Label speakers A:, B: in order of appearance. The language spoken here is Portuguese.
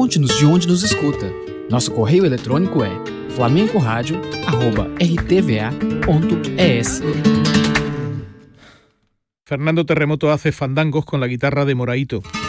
A: Conte-nos de onde nos escuta. Nosso correio eletrônico é flamencoradio@rtva.es.
B: Fernando Terremoto hace fandangos con la guitarra de Moraito.